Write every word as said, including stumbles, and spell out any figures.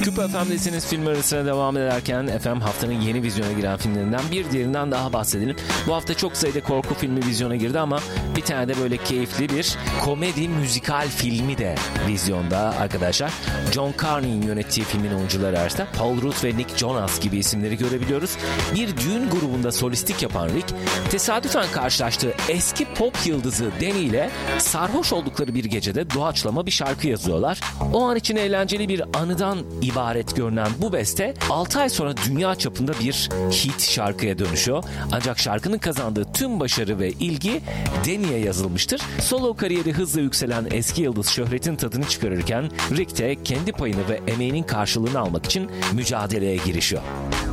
Küp F M'desiniz, film arasına devam ederken F M haftanın yeni vizyona giren filmlerinden bir diğerinden daha bahsedelim. Bu hafta çok sayıda korku filmi vizyona girdi ama bir tane de böyle keyifli bir komedi müzikal filmi de vizyonda arkadaşlar. John Carney'in yönettiği filmin oyuncuları arasında Paul Rudd ve Nick Jonas gibi isimleri görebiliyoruz. Bir düğün grubunda solistlik yapan Rick, tesadüfen karşılaştığı eski pop yıldızı Danny ile sarhoş oldukları bir gecede doğaçlama bir şarkı yazıyorlar. O an için eğlenceli bir anıdan ibaret görünen bu beste altı ay sonra dünya çapında bir hit şarkıya dönüşüyor. Ancak şarkının kazandığı tüm başarı ve ilgi Danny'ye yazılmıştır. Solo kariyeri hızla yükselen eski yıldız şöhretin tadını çıkarırken Rick de kendi payını ve emeğinin karşılığını almak için mücadeleye girişiyor.